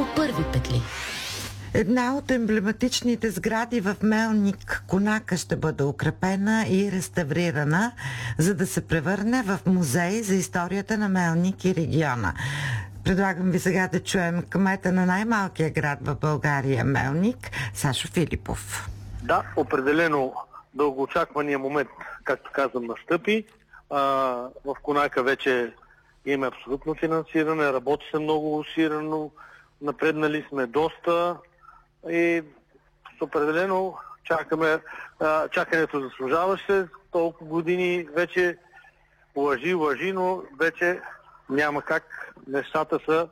първи петли. Една от емблематичните сгради в Мелник, Конака, ще бъде укрепена и реставрирана, за да се превърне в музей за историята на Мелник и региона. Предлагам ви сега да чуем кмета на най-малкия град в България, Мелник, Сашо Филипов. Да, определено дългоочаквания момент, както казвам, настъпи. В Конака вече има абсолютно финансиране, работи се много усилено, напреднали сме доста и определено чакането заслужаваше. Толкова години вече лъжи, но вече няма как. Нещата са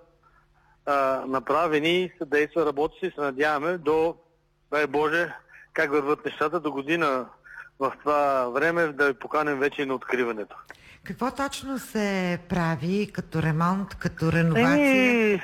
направени, се действа, работи се и се надяваме дай Боже, как върват нещата до година в това време да ви поканем вече и на откриването. Какво точно се прави като ремонт, като реновация?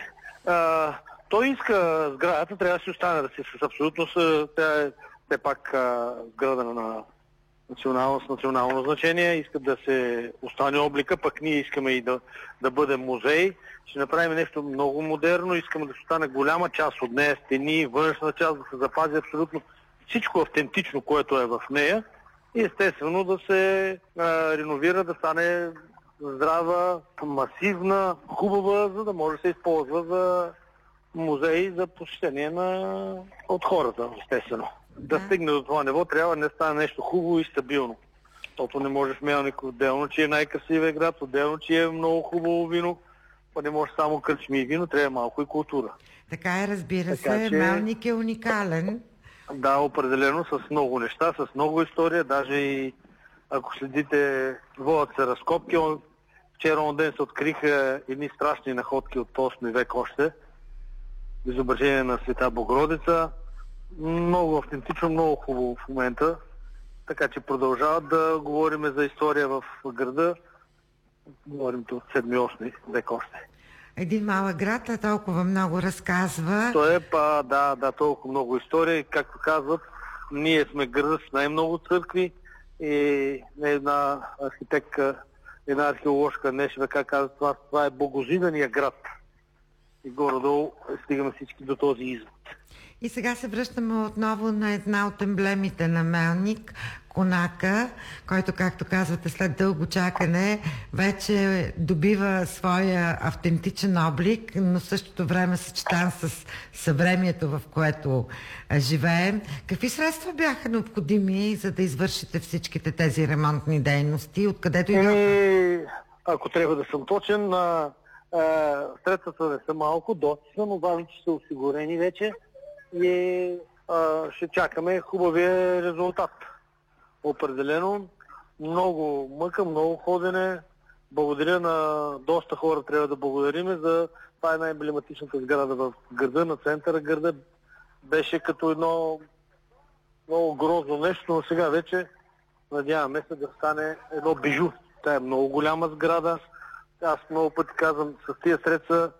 Той иска сградата, трябва да си остане да си с абсолютно тя е все пак сграда на национално значение, иска да се остане облика, пък ние искаме и да бъдем музей. Ще направим нещо много модерно, искаме да се остане голяма част от нея, стени, външна част, да се запази абсолютно всичко автентично, което е в нея и естествено да се реновира, да стане здрава, масивна, хубава, за да може да се използва за музей за посещение от хората, естествено. Да стигне до това ниво, трябва да не стане нещо хубаво и стабилно. Защото не може в Мелник отделно, че е най-красивия град, отделно, че е много хубаво вино, па не може само кръчми и вино, трябва малко и култура. Така е, разбира се, Мелник е уникален. Да, определено, с много неща, с много история, даже и ако следите, водят се разкопки. Вчера ден се откриха едни страшни находки от 8 век още, изображение на Света Богородица. Много автентично, много хубаво в момента. Така че продължават да говорим за история в града. Говорим от 7-8 век още. Един малък град, а толкова много разказва. То е, толкова много история. И както казват, ние сме града с най-много църкви и една архитектка, една археоложка Нешевека казва, това е богозидания град. И горе-долу стигаме всички до този извод. И сега се връщаме отново на една от емблемите на Мелник, Конака, който, както казвате, след дълго чакане вече добива своя автентичен облик, но в същото време съчетан с съвремието, в което живеем. Какви средства бяха необходими, за да извършите всичките тези ремонтни дейности? Откъде дойдоха? Ако трябва да съм точен, средствата не са малко, доста са, но важно, че са осигурени вече и ще чакаме хубавия резултат. Определено много мъка, много ходене. Благодаря на доста хора, трябва да благодариме за това е най-емблематичната сграда в града, на центъра града. Беше като едно много грозно нещо, но сега вече надяваме се да стане едно бижу. Тя е много голяма сграда. Аз много пъти казвам, с тия средства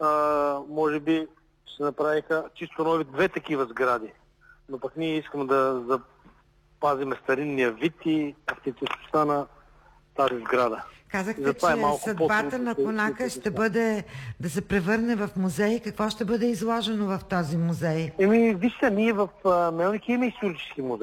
може би се направиха чисто нови 2 такива сгради. Но пък ние искаме да запазим старинния вид и автентичността на тази сграда. Казахте, че съдбата на Конака ще бъде да се превърне в музей. Какво ще бъде изложено в този музей? Вижте, ние в Мелник имаме исторически музей.